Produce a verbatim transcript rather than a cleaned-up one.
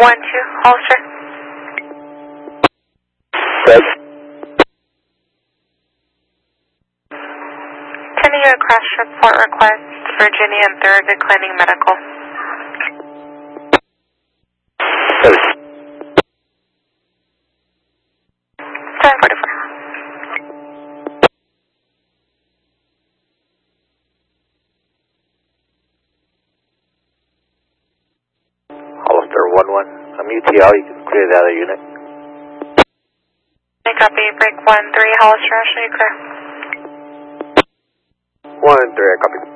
one two, Hollister. Yes. Sending you a crash report request, Virginia and third, declining medical. Yes. seven forty-four. Hollister one one. I'm U T L. You can clear the other unit. I copy, break one three, Hollister, I'll show you clear. one three, I copy.